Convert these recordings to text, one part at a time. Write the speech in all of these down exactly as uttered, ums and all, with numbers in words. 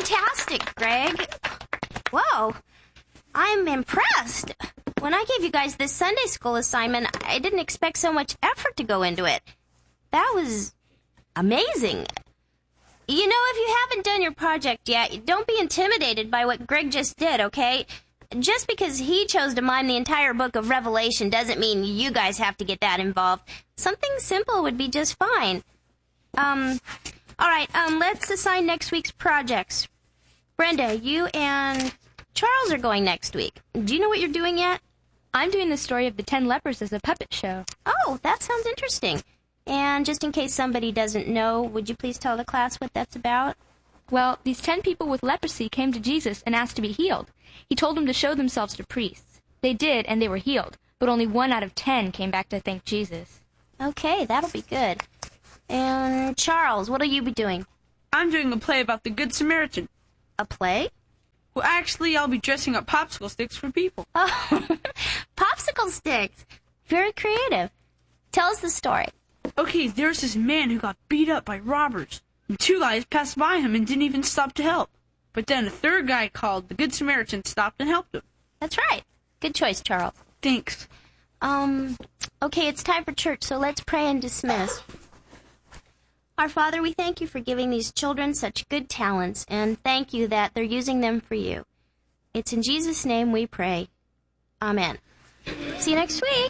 fantastic, Greg. Whoa, I'm impressed. When I gave you guys this Sunday school assignment, I didn't expect so much effort to go into it. That was amazing. You know, if you haven't done your project yet, don't be intimidated by what Greg just did, okay? Just because he chose to mime the entire book of Revelation doesn't mean you guys have to get that involved. Something simple would be just fine. Um, all right, um, let's assign next week's projects. Brenda, you and Charles are going next week. Do you know what you're doing yet? I'm doing the story of the ten lepers as a puppet show. Oh, that sounds interesting. And just in case somebody doesn't know, would you please tell the class what that's about? Well, these ten people with leprosy came to Jesus and asked to be healed. He told them to show themselves to priests. They did, and they were healed. But only one out of ten came back to thank Jesus. Okay, that'll be good. And Charles, what'll you be doing? I'm doing a play about the Good Samaritan. A play? Well, actually, I'll be dressing up popsicle sticks for people. Oh, popsicle sticks. Very creative. Tell us the story. Okay, there's this man who got beat up by robbers. And two guys passed by him and didn't even stop to help. But then a third guy called the Good Samaritan stopped and helped him. That's right. Good choice, Charles. Thanks. Um, okay, it's time for church, so let's pray and dismiss. Our Father, we thank you for giving these children such good talents, and thank you that they're using them for you. It's in Jesus' name we pray. Amen. See you next week.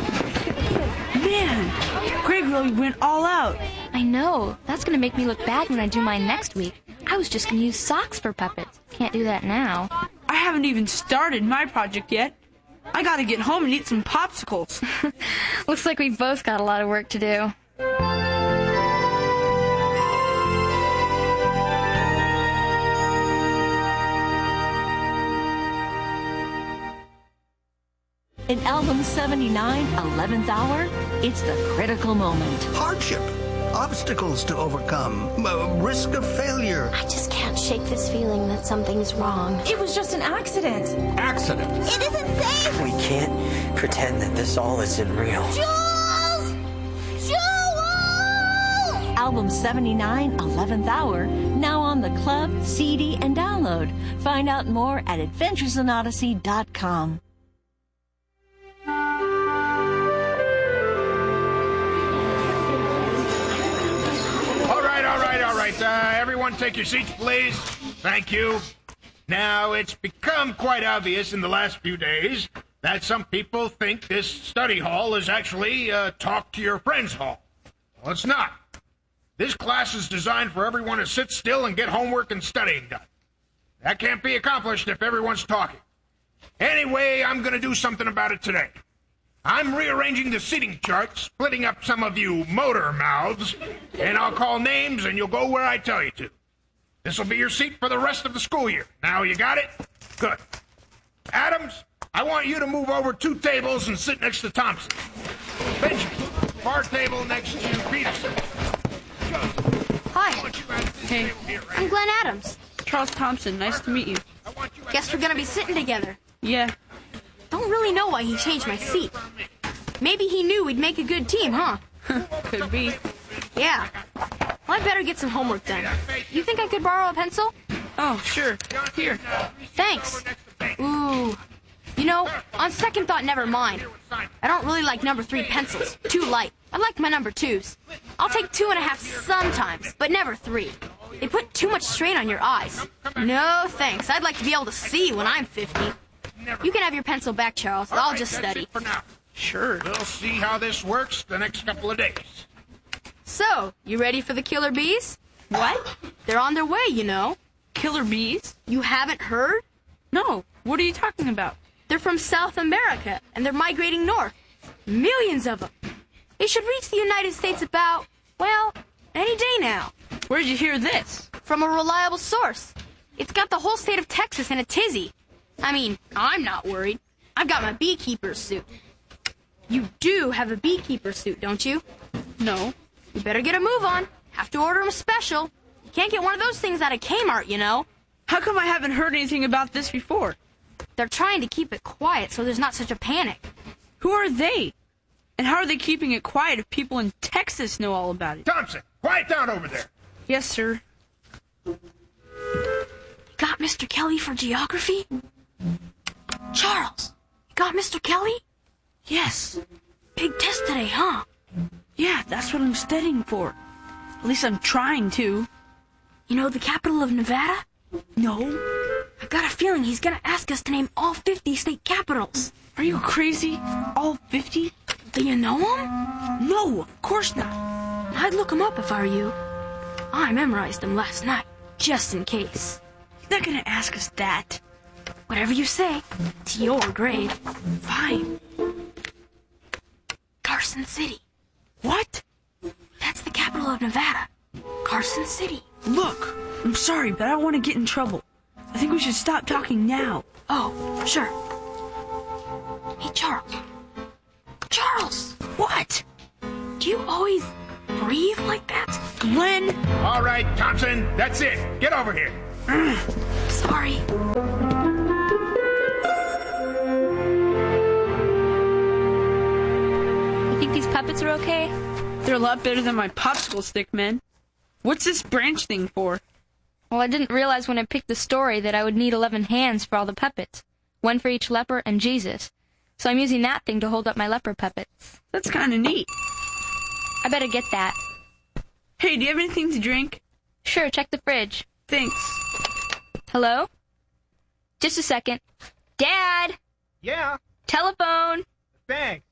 Man, Greg really went all out. I know. That's going to make me look bad when I do mine next week. I was just going to use socks for puppets. Can't do that now. I haven't even started my project yet. I got to get home and eat some popsicles. Looks like we both got a lot of work to do. In Album seventy-nine, eleventh Hour, it's the critical moment. Hardship, obstacles to overcome, uh, risk of failure. I just can't shake this feeling that something's wrong. It was just an accident. Accident. It isn't safe! We can't pretend that this all isn't real. Jules! Jules! Album seventy-nine, eleventh Hour, now on the club, C D, and download. Find out more at adventures in odyssey dot com. Uh, everyone take your seats, please. Thank you. Now, it's become quite obvious in the last few days that some people think this study hall is actually a talk to your friends hall. Well, it's not. This class is designed for everyone to sit still and get homework and studying done. That can't be accomplished if everyone's talking. Anyway, I'm going to do something about it today. I'm rearranging the seating chart, splitting up some of you motor mouths, and I'll call names and you'll go where I tell you to. This will be your seat for the rest of the school year. Now you got it? Good. Adams, I want you to move over two tables and sit next to Thompson. Benjamin, far table next to Peterson. Joseph, Hi. I want you at this Hey. table here, right? I'm Glenn Adams. Charles Thompson, nice to meet you. I want you at Guess we're gonna be sitting together. Yeah. Don't really know why he changed my seat. Maybe he knew we'd make a good team, huh? Could be. Yeah. Well, I better get some homework done. You think I could borrow a pencil? Oh, sure. Here. Thanks. Ooh. You know, on second thought, never mind. I don't really like number three pencils. Too light. I like my number twos. I'll take two and a half sometimes, but never three. They put too much strain on your eyes. No, thanks. I'd like to be able to see when I'm fifty. You can have your pencil back, Charles. All I'll right, just that's study. it for now. Sure. We'll see how this works the next couple of days. So, you ready for the killer bees? What? They're on their way, you know. Killer bees? You haven't heard? No. What are you talking about? They're from South America, and they're migrating north. Millions of them. They should reach the United States about, well, any day now. Where'd you hear this? From a reliable source. It's got the whole state of Texas in a tizzy. I mean, I'm not worried. I've got my beekeeper's suit. You do have a beekeeper's suit, don't you? No. You better get a move on. Have to order 'em special. You can't get one of those things out of Kmart, you know. How come I haven't heard anything about this before? They're trying to keep it quiet so there's not such a panic. Who are they? And how are they keeping it quiet if people in Texas know all about it? Thompson, quiet down over there. Yes, sir. Mister Kelly for geography? Charles, you got Mister Kelly? Yes. Big test today, huh? Yeah, that's what I'm studying for. At least I'm trying to. You know the capital of Nevada? No. I got a feeling he's gonna ask us to name all fifty state capitals. Are you crazy? All fifty? Do you know them? No, of course not. I'd look them up if I were you. I memorized them last night, just in case. He's not gonna ask us that. Whatever you say, it's your grade. Fine. Carson City. What? That's the capital of Nevada. Carson City. Look, I'm sorry, but I don't want to get in trouble. I think we should stop talking now. Oh, sure. Hey, Charles. Charles! What? Do you always breathe like that? Glenn? All right, Thompson, that's it. Get over here. Sorry. You think these puppets are okay? They're a lot better than my popsicle stick, man. What's this branch thing for? Well, I didn't realize when I picked the story that I would need eleven hands for all the puppets. One for each leper and Jesus. So I'm using that thing to hold up my leper puppets. That's kind of neat. I better get that. Hey, do you have anything to drink? Sure, check the fridge. Thanks. Hello? Just a second. Dad! Yeah, Telephone! thanks.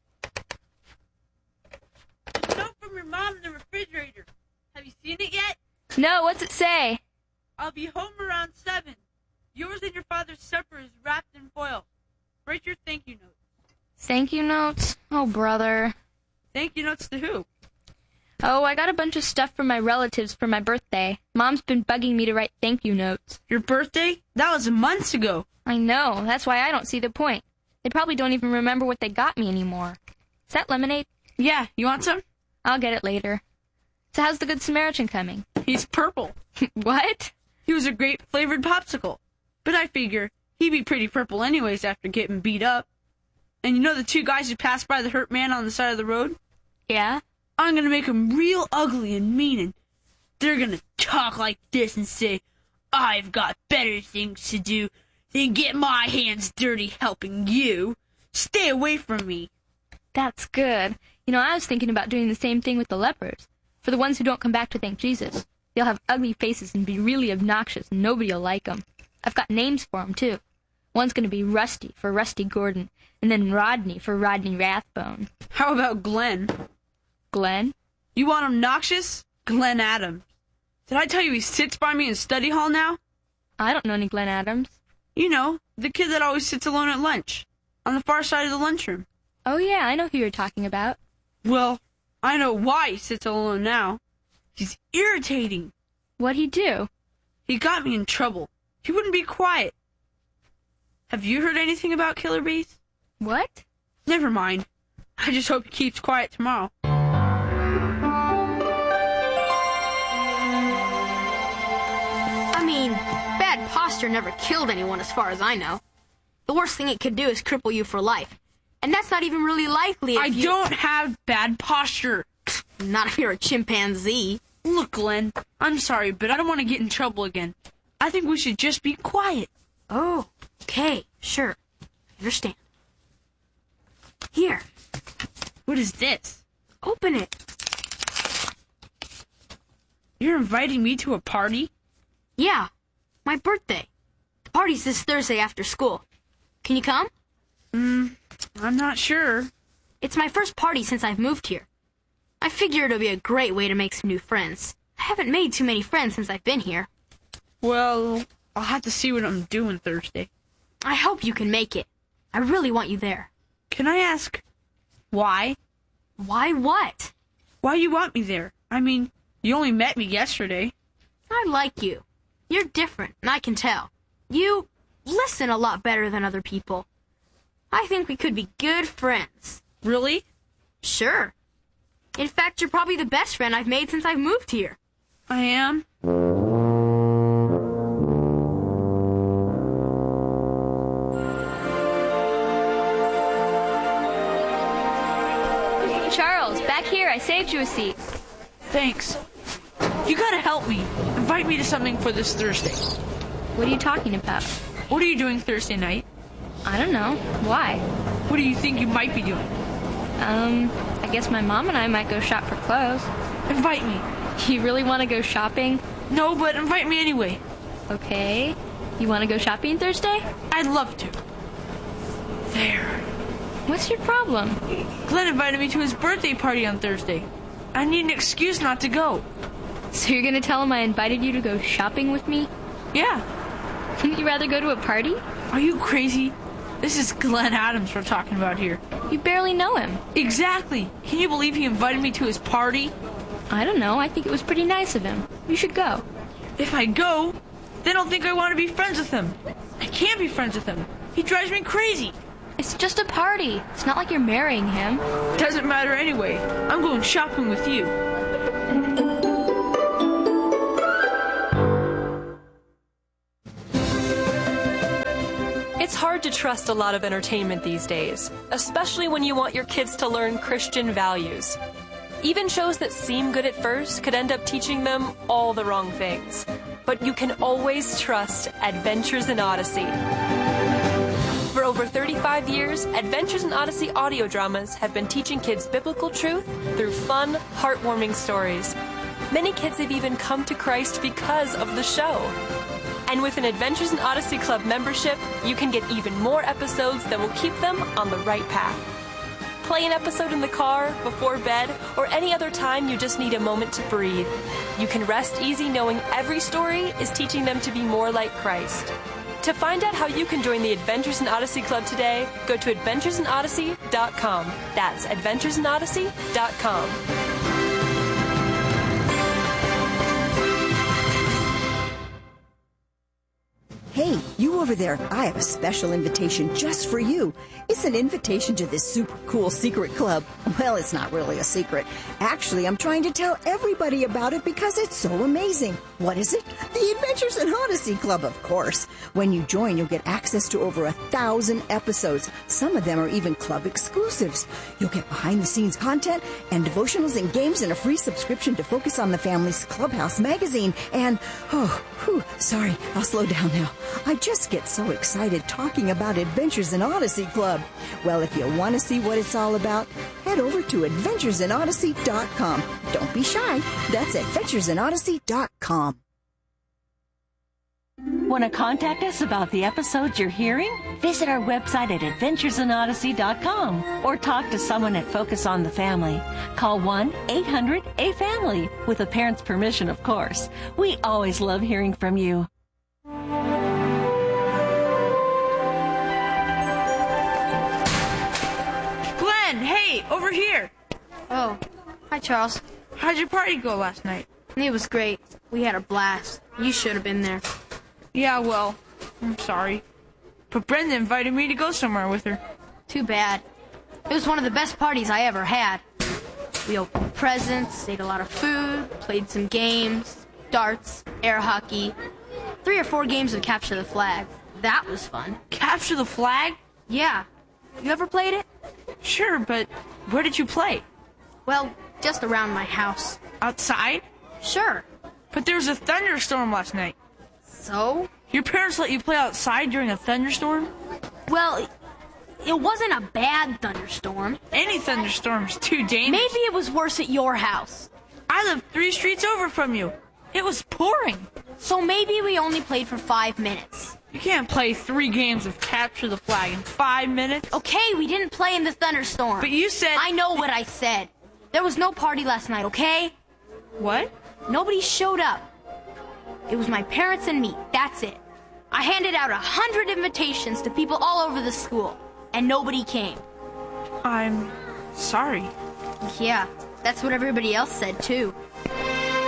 Note from your mom in the refrigerator. Have you seen it yet? No, what's it say? I'll be home around seven. Yours and your father's supper is wrapped in foil. Write your thank you note. Thank you notes? Oh, brother. Thank you notes to who? Oh, I got a bunch of stuff from my relatives for my birthday. Mom's been bugging me to write thank you notes. Your birthday? That was months ago. I know. That's why I don't see the point. They probably don't even remember what they got me anymore. Is that lemonade? Yeah, you want some? I'll get it later. So how's the Good Samaritan coming? He's purple. What? He was a grape flavored popsicle. But I figure he'd be pretty purple anyways after getting beat up. And you know the two guys who passed by the hurt man on the side of the road? Yeah? I'm gonna make them real ugly and mean, and they're gonna talk like this and say, I've got better things to do than get my hands dirty helping you. Stay away from me. That's good. You know, I was thinking about doing the same thing with the lepers. For the ones who don't come back to thank Jesus. They'll have ugly faces and be really obnoxious, and nobody will like them. I've got names for them, too. One's going to be Rusty for Rusty Gordon, and then Rodney for Rodney Rathbone. How about Glenn? Glenn? You want him noxious? Glenn Adams. Did I tell you he sits by me in study hall now? I don't know any Glenn Adams. You know, the kid that always sits alone at lunch, on the far side of the lunchroom. Oh, yeah, I know who you're talking about. Well, I know why he sits alone now. He's irritating. What'd he do? He got me in trouble. He wouldn't be quiet. Have you heard anything about Killer Bees? What? Never mind. I just hope he keeps quiet tomorrow. I mean, bad posture never killed anyone as far as I know. The worst thing it could do is cripple you for life. And that's not even really likely if I you... don't have bad posture. Not if you're a chimpanzee. Look, Glenn, I'm sorry, but I don't want to get in trouble again. I think we should just be quiet. Oh, okay, sure. I understand. Here, What is this? open it. You're inviting me to a party? Yeah, my birthday. The party's this Thursday after school. Can you come? Hmm, I'm not sure. It's my first party since I've moved here. I figure it'll be a great way to make some new friends. I haven't made too many friends since I've been here. Well, I'll have to see what I'm doing Thursday. I hope you can make it. I really want you there. Can I ask why? Why what? Why you want me there? I mean, you only met me yesterday. I like you. You're different, and I can tell. You listen a lot better than other people. I think we could be good friends. Really? Sure. In fact, you're probably the best friend I've made since I've moved here. I am? Charles, back here. I saved you a seat. Thanks. You gotta help me. Invite me to something for this Thursday. What are you talking about? What are you doing Thursday night? I don't know. Why? What do you think you might be doing? Um, I guess my mom and I might go shop for clothes. Invite me. You really want to go shopping? No, but invite me anyway. Okay. You want to go shopping Thursday? I'd love to. There. What's your problem? Glenn invited me to his birthday party on Thursday. I need an excuse not to go. So you're going to tell him I invited you to go shopping with me? Yeah. Wouldn't you rather go to a party? Are you crazy? This is Glenn Adams we're talking about here. You barely know him. Exactly. Can you believe he invited me to his party? I don't know. I think it was pretty nice of him. You should go. If I go, then I'll think I want to be friends with him. I can't be friends with him. He drives me crazy. It's just a party. It's not like you're marrying him. Doesn't matter anyway. I'm going shopping with you. It's hard to trust a lot of entertainment these days, especially when you want your kids to learn Christian values. Even shows that seem good at first could end up teaching them all the wrong things. But you can always trust Adventures in Odyssey. For over thirty-five years, Adventures in Odyssey audio dramas have been teaching kids biblical truth through fun, heartwarming stories. Many kids have even come to Christ because of the show. And with an Adventures in Odyssey Club membership, you can get even more episodes that will keep them on the right path. Play an episode in the car, before bed, or any other time you just need a moment to breathe. You can rest easy knowing every story is teaching them to be more like Christ. To find out how you can join the Adventures in Odyssey Club today, go to adventures in odyssey dot com. That's adventures in odyssey dot com. Hey, you over there, I have a special invitation just for you. It's an invitation to this super cool secret club. Well, it's not really a secret. Actually, I'm trying to tell everybody about it because it's so amazing. What is it? The Adventures in Odyssey Club, of course. When you join, you'll get access to over a thousand episodes. Some of them are even club exclusives. You'll get behind-the-scenes content and devotionals and games and a free subscription to Focus on the Family's Clubhouse magazine. And, oh, whew, sorry, I'll slow down now. I just get so excited talking about Adventures in Odyssey Club. Well, if you want to see what it's all about, head over to adventures in odyssey dot com. Don't be shy. That's adventures in odyssey dot com. Want to contact us about the episodes you're hearing? Visit our website at adventures in odyssey dot com or talk to someone at Focus on the Family. Call one eight hundred A family with a parent's permission, of course. We always love hearing from you. Hey, over here. Oh, hi, Charles. How'd your party go last night? It was great. We had a blast. You should have been there. Yeah, well, I'm sorry. But Brenda invited me to go somewhere with her. Too bad. It was one of the best parties I ever had. We opened presents, ate a lot of food, played some games, darts, air hockey, three or four games of Capture the Flag. That was fun. Capture the Flag? Yeah. You ever played it? Sure, but where did you play? Well, just around my house. Outside? Sure. But there was a thunderstorm last night. So? Your parents let you play outside during a thunderstorm? Well, it wasn't a bad thunderstorm. Any thunderstorm's too dangerous. Maybe it was worse at your house. I live three streets over from you. It was pouring. So maybe we only played for five minutes. You can't play three games of Capture the Flag in five minutes. Okay, we didn't play in the thunderstorm. But you said... I know what I said. There was no party last night, okay? What? Nobody showed up. It was my parents and me. That's it. I handed out a hundred invitations to people all over the school, and nobody came. I'm sorry. Yeah, that's what everybody else said, too.